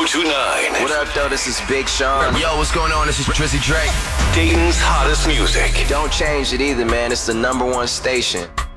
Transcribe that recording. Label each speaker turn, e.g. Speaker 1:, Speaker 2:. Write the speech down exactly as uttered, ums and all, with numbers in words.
Speaker 1: two nine.
Speaker 2: What up, though? This is Big Sean.
Speaker 3: Yo, what's going on? This is Drizzy Drake.
Speaker 1: Dayton's hottest music.
Speaker 2: Don't change it either, man. It's the number one station.